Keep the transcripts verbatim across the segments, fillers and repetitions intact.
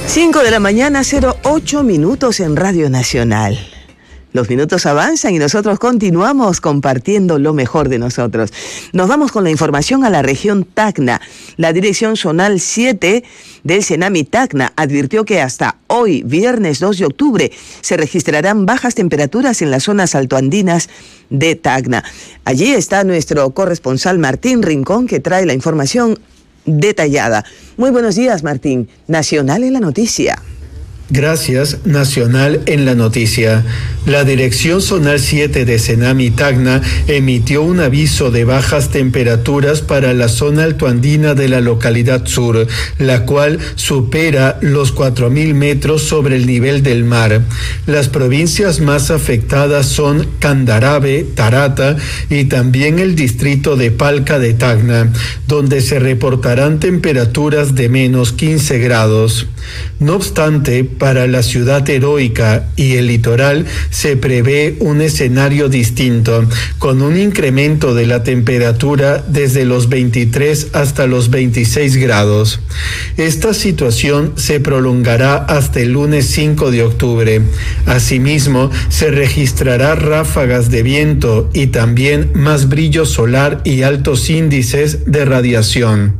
cinco de la mañana, cero ocho minutos en Radio Nacional. Los minutos avanzan y nosotros continuamos compartiendo lo mejor de nosotros. Nos vamos con la información a la región Tacna. La Dirección Zonal siete del Senami Tacna advirtió que hasta hoy, viernes dos de octubre, se registrarán bajas temperaturas en las zonas altoandinas de Tacna. Allí está nuestro corresponsal Martín Rincón, que trae la información detallada. Muy buenos días, Martín. Nacional en la noticia. Gracias, Nacional en la noticia. La Dirección Zonal siete de Senami Tacna emitió un aviso de bajas temperaturas para la zona altoandina de la localidad sur, la cual supera los cuatro mil metros sobre el nivel del mar. Las provincias más afectadas son Candarave, Tarata y también el distrito de Palca de Tacna, donde se reportarán temperaturas de menos quince grados. No obstante, para la ciudad heroica y el litoral se prevé un escenario distinto, con un incremento de la temperatura desde los veintitrés hasta los veintiséis grados. Esta situación se prolongará hasta el lunes cinco de octubre. Asimismo, se registrará ráfagas de viento y también más brillo solar y altos índices de radiación.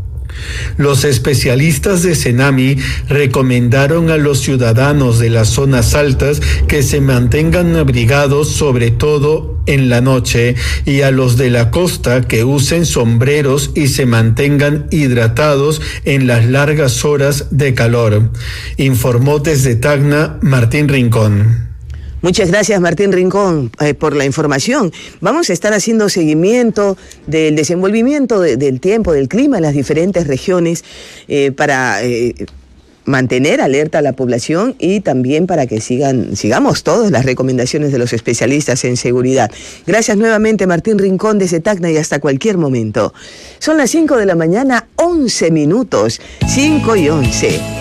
Los especialistas de Senami recomendaron a los ciudadanos de las zonas altas que se mantengan abrigados, sobre todo en la noche, y a los de la costa que usen sombreros y se mantengan hidratados en las largas horas de calor. Informó desde Tacna Martín Rincón. Muchas gracias, Martín Rincón, eh, por la información. Vamos a estar haciendo seguimiento del desenvolvimiento de, del tiempo, del clima en las diferentes regiones eh, para eh, mantener alerta a la población y también para que sigan, sigamos todas las recomendaciones de los especialistas en seguridad. Gracias nuevamente, Martín Rincón, desde Tacna, y hasta cualquier momento. Son las cinco de la mañana, once minutos, cinco y once.